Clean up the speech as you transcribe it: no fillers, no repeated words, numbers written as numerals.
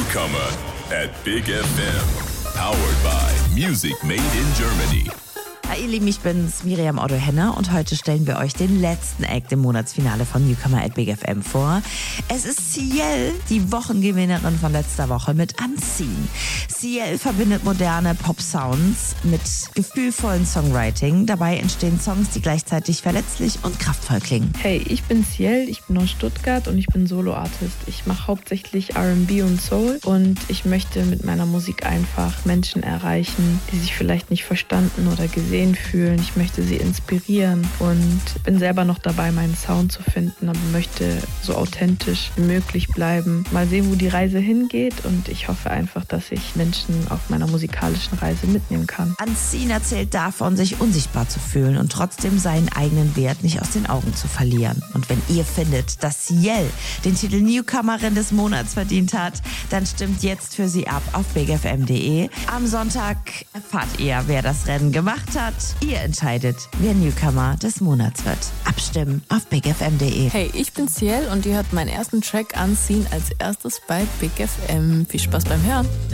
Newcomer at Big FM. Powered by Music Made in Germany. Hi ihr Lieben, ich bin's, Miriam Otto-Henner, und heute stellen wir euch den letzten Act im Monatsfinale von Newcomer at Big FM vor. Es ist Ciel, die Wochengewinnerin von letzter Woche mit Unseen. Ciel verbindet moderne Pop-Sounds mit gefühlvollen Songwriting. Dabei entstehen Songs, die gleichzeitig verletzlich und kraftvoll klingen. Hey, ich bin Ciel, ich bin aus Stuttgart und ich bin Solo-Artist. Ich mache hauptsächlich R&B und Soul und ich möchte mit meiner Musik einfach Menschen erreichen, die sich vielleicht nicht verstanden oder gesehen fühlen. Ich möchte sie inspirieren und bin selber noch dabei, meinen Sound zu finden, aber möchte so authentisch wie möglich bleiben. Mal sehen, wo die Reise hingeht, und ich hoffe einfach, dass ich Menschen auf meiner musikalischen Reise mitnehmen kann. Unseen erzählt davon, sich unsichtbar zu fühlen und trotzdem seinen eigenen Wert nicht aus den Augen zu verlieren. Und wenn ihr findet, dass Ciel den Titel Newcomerin des Monats verdient hat, dann stimmt jetzt für sie ab auf bigfm.de. Am Sonntag erfahrt ihr, wer das Rennen gemacht hat. Ihr entscheidet, wer Newcomer des Monats wird. Abstimmen auf bigfm.de. Hey, ich bin Ciel und ihr hört meinen ersten Track Unseen als erstes bei Big FM. Viel Spaß beim Hören.